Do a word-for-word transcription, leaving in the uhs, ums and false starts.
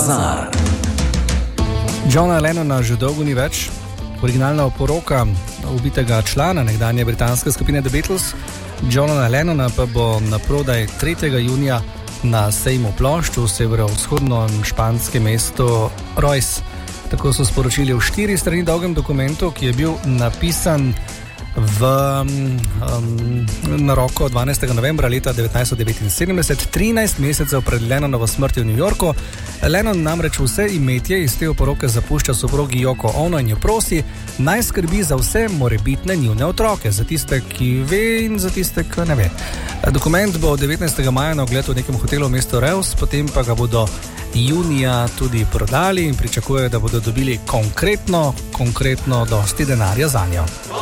Bazar. Johna Lennona že dolgo ni več. Originalna oporoka ubitega člana nekdanje britanske skupine The Beatles, Johna Lennona, pa bo na prodaj tretjega junija na sejmu plošč v severovzhodnem španskem mestu Reus. Tako so sporočili v štiri strani dolgem dokumentu, ki je bil napisan v um, na roko dvanajstega novembra leta devetnajststo devetinsedemdeset, trinajst mesecev pred Lennonovo smrtjo v New Yorku. Lennon namreč vse imetje iz te oporoke zapušča soprogi Yoko Ono in jo prosi, naj skrbi za vse morebitne njune otroke, za tiste, ki ve, in za tiste, ki ne ve. Dokument bo devetnajstega maja na ogled v nekem hotelu v mestu Reus, potem pa ga bodo junija tudi prodali in pričakujejo, da bodo dobili konkretno, konkretno dosti denarja zanjo.